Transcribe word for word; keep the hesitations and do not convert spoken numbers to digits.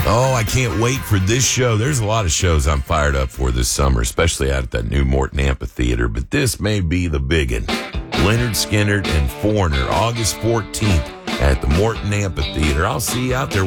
Oh, I can't wait for this show. There's a lot of shows I'm fired up for this summer, especially out at that new Morton Amphitheater, but this may be the big one. Lynyrd Skynyrd and Foreigner, August fourteenth at the Morton Amphitheater. I'll see you out there.